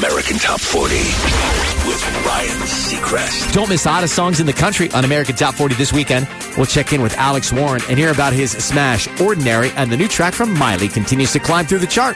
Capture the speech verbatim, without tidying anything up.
American Top forty with Ryan Seacrest. Don't miss the hottest songs in the country on American Top forty this weekend. We'll check in with Alex Warren and hear about his smash, Ordinary, and the new track from Miley continues to climb through the chart.